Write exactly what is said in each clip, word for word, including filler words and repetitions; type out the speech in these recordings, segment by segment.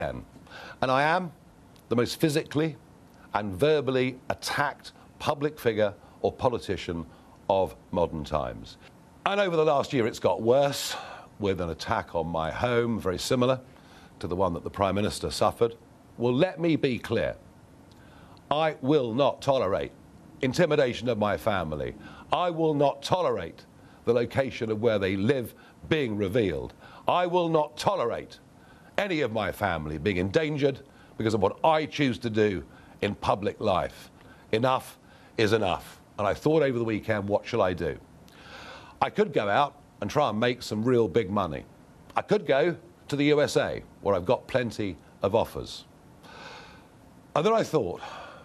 And I am the most physically and verbally attacked public figure or politician of modern times. And over the last year, it's got worse, with an attack on my home, very similar to the one that the Prime Minister suffered. Well, let me be clear. I will not tolerate intimidation of my family. I will not tolerate the location of where they live being revealed. I will not tolerate any of my family being endangered because of what I choose to do in public life. Enough is enough. And I thought over the weekend, what shall I do? I could go out and try and make some real big money. I could go to the U S A, where I've got plenty of offers. And then I thought,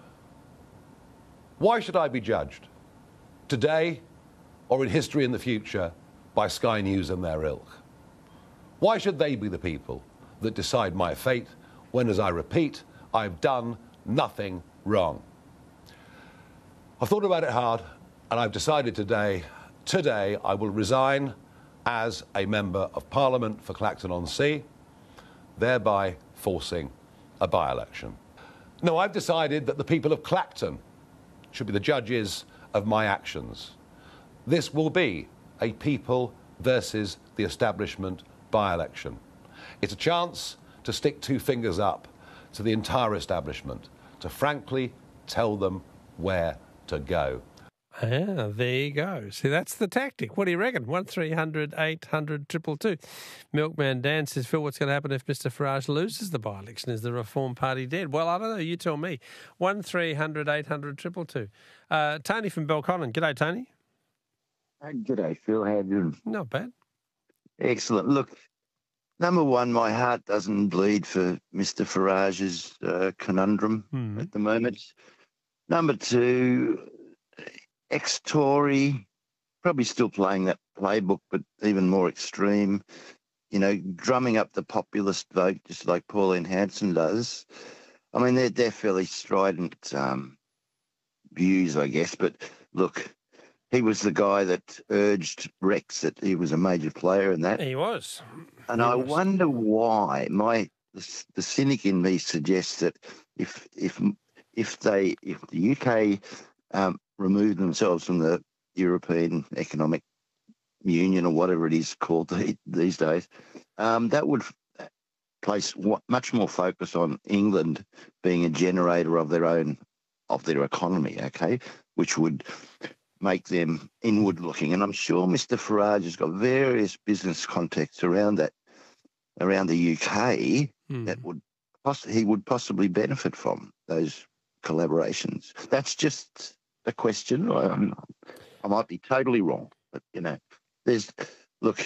why should I be judged today or in history in the future by Sky News and their ilk? Why should they be the people that decide my fate when, as I repeat, I've done nothing wrong? I've thought about it hard, and I've decided today, today I will resign as a Member of Parliament for Clacton-on-Sea, thereby forcing a by-election. No, I've decided that the people of Clacton should be the judges of my actions. This will be a people versus the establishment by-election. It's a chance to stick two fingers up to the entire establishment, to frankly tell them where to go. Ah, there you go. See, that's the tactic. What do you reckon? one three hundred eight hundred two two two. Milkman Dan says, Phil, what's going to happen if Mister Farage loses the by-election? Is the Reform Party dead? Well, I don't know. You tell me. one three hundred eight hundred two two two. Uh, Tony from Belconnen. G'day, Tony. Hey, g'day, Phil. How you doing? Not bad. Excellent. Look, number one, my heart doesn't bleed for Mister Farage's uh, conundrum mm. at the moment. Number two, ex-Tory, probably still playing that playbook, but even more extreme, you know, drumming up the populist vote just like Pauline Hanson does. I mean, they're, they're fairly strident um, views, I guess, but look, he was the guy that urged Brexit. He was a major player in that. He was. And he I was. wonder why. My the, the cynic in me suggests that if if if they if the U K um, remove themselves from the European Economic Union or whatever it is called these days, um, that would place much more focus on England being a generator of their own of their economy. Okay, which would make them inward-looking. And I'm sure Mister Farage has got various business contacts around that, around the U K, mm. that would poss- he would possibly benefit from those collaborations. That's just a question. I, I might be totally wrong, but, you know, there's, look,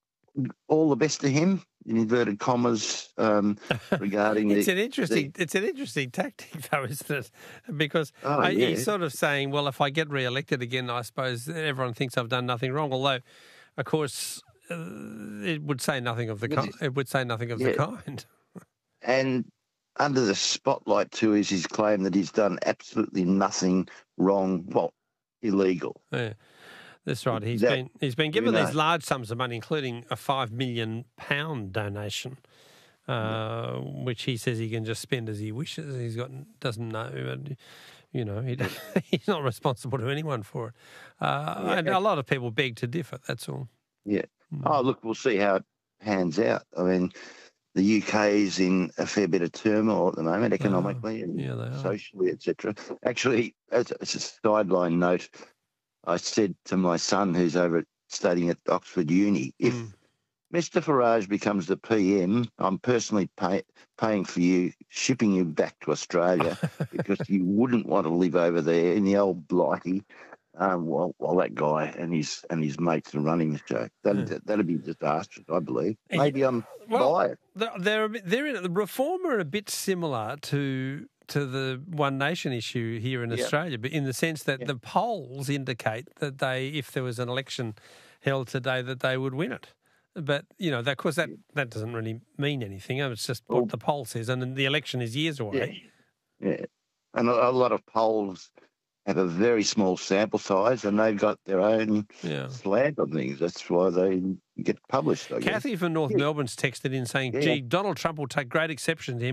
all the best to him, in inverted commas, um, regarding it's the... an interesting the, It's an interesting tactic, though, isn't it? Because oh, I, yeah. he's sort of saying, well, if I get re-elected again, I suppose everyone thinks I've done nothing wrong, although, of course, uh, it would say nothing of the kind. It would say nothing of yeah. the kind. And under the spotlight, too, is his claim that he's done absolutely nothing wrong, well, illegal. Yeah. That's right. He's that, been he's been given you know, these large sums of money, including a five million pound donation, uh, yeah. which he says he can just spend as he wishes. He's got doesn't know, you know, he, he's not responsible to anyone for it. Uh, yeah. And a lot of people beg to differ. That's all. Yeah. Mm. Oh, look, we'll see how it pans out. I mean, the U K is in a fair bit of turmoil at the moment, economically oh, and yeah, socially, et cetera. Actually, as, as a sideline note, I said to my son, who's over studying at Oxford Uni, if mm. Mister Farage becomes the P M, I'm personally pay, paying for you, shipping you back to Australia because you wouldn't want to live over there in the old blighty um, while, while that guy and his and his mates are running the show. That'd, yeah. that'd be disastrous, I believe. Maybe I'm well, biased. They're, they're, the Reform are a bit similar to... to the One Nation issue here in yeah. Australia, but in the sense that yeah. the polls indicate that they, if there was an election held today, that they would win it. But, you know, that, of course, that, that doesn't really mean anything. It's just what well, the poll says, and the election is years away. Yeah, yeah. And a, a lot of polls have a very small sample size, and they've got their own yeah. slant on things. That's why they get published, I guess. Kathy from North Yeah. Melbourne's texted in saying, Yeah. gee, Donald Trump will take great exception to him